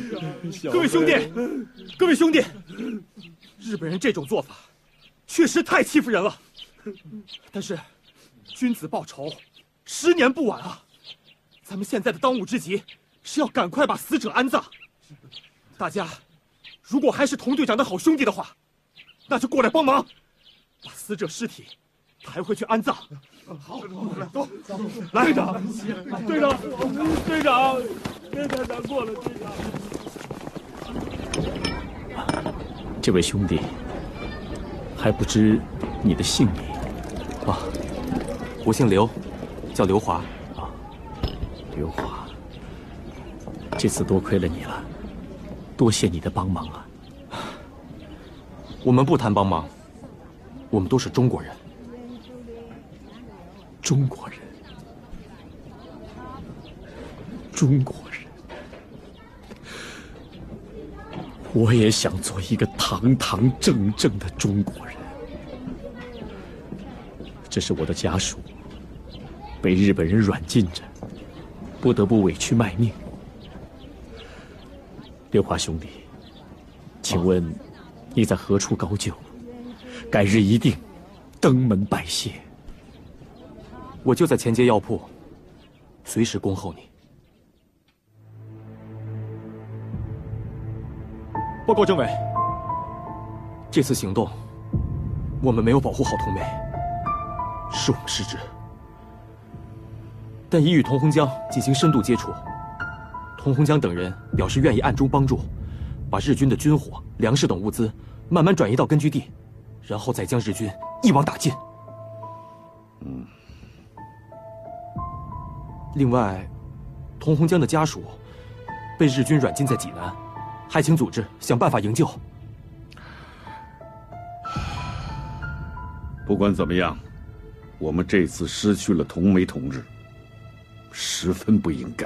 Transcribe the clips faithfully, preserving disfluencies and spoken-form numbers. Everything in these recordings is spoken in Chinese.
各位兄弟，各位兄弟，日本人这种做法确实太欺负人了。但是，君子报仇，十年不晚啊！咱们现在的当务之急是要赶快把死者安葬。大家如果还是童队长的好兄弟的话，那就过来帮忙，把死者尸体抬回去安葬。好，走，来，队长，队长，队长，别太难过了，队长。 这位兄弟还不知你的姓名啊？我姓刘，叫刘华。 啊，刘华，这次多亏了你了，多谢你的帮忙啊！ 我们不谈帮忙，我们都是中国人。 中国人，中国人，我也想做一个堂堂正正的中国人。这是我的家属被日本人软禁着，不得不委屈卖命。刘华兄弟，请问你在何处高就？改日一定登门拜谢。 我就在前街药铺，随时恭候你。 报告政委， 这次行动，我们没有保护好童梅，是我们失职。但已与童洪江进行深度接触，童洪江等人表示愿意暗中帮助，把日军的军火、粮食等物资慢慢转移到根据地，然后再将日军一网打尽。嗯。另外，童洪江的家属被日军软禁在济南，还请组织想办法营救。 不管怎么样，我们这次失去了童梅同志，十分不应该。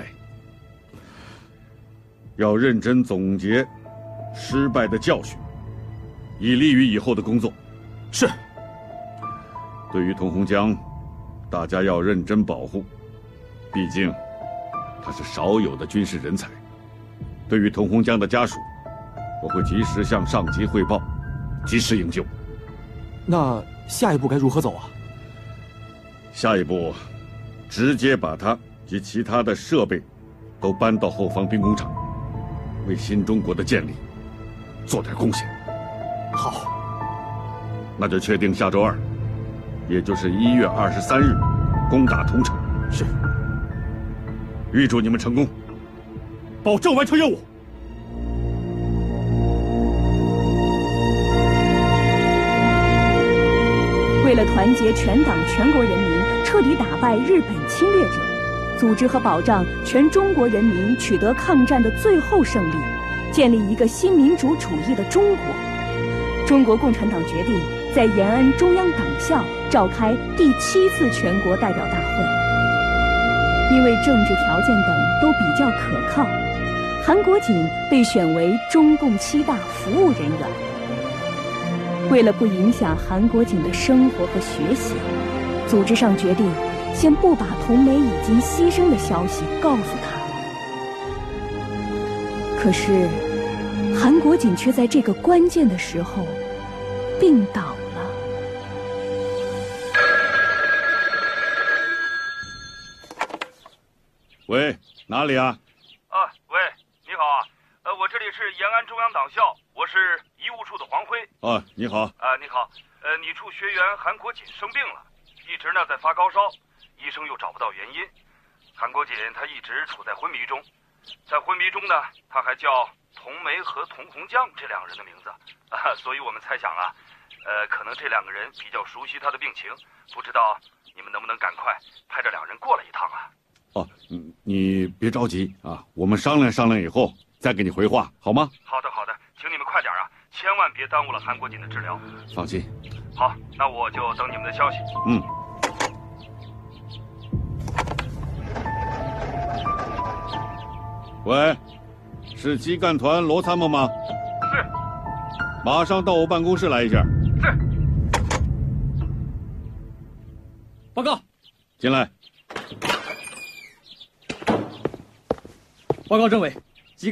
要认真总结失败的教训，以利于以后的工作。 是。 对于童洪江，大家要认真保护。毕竟，他是少有的军事人才。对于童洪江的家属，我会及时向上级汇报，及时营救。 那下一步该如何走啊？ 下一步，直接把他及其他的设备都搬到后方兵工厂，为新中国的建立做点贡献。 好， 那就确定下周二，也就是一月二十三日，攻打桐城。 是。 预祝你们成功， 保证完成任务。 为了团结全党全国人民，彻底打败日本侵略者，组织和保障全中国人民取得抗战的最后胜利，建立一个新民主主义的中国，中国共产党决定在延安中央党校召开第七次全国代表大会。因为政治条件等都比较可靠，韩国瑾被选为中共七大服务人员。为了不影响韩国瑾的生活和学习，组织上决定先不把童梅已经牺牲的消息告诉他。可是，韩国瑾却在这个关键的时候病倒了。 喂，哪里啊？ 啊，喂，你好啊，呃，我这里是延安中央党校，我是医务处的黄辉。 啊，你好。 啊，你好，呃，你处学员韩国瑾生病了，一直呢在发高烧，医生又找不到原因。韩国瑾他一直处在昏迷中，在昏迷中呢，他还叫童梅和童洪江这两个人的名字，啊，所以我们猜想啊，呃，可能这两个人比较熟悉他的病情，不知道你们能不能赶快派这两人过来一趟啊？ 哦，嗯，你别着急啊，我们商量商量以后再给你回话，好吗？ 好的，好的，请你们快点啊，千万别耽误了韩国瑾的治疗。 放心。 好，那我就等你们的消息。 嗯。喂，是基干团罗参谋吗？ 是。 马上到我办公室来一下。 是。 报告。 进来。 报告政委，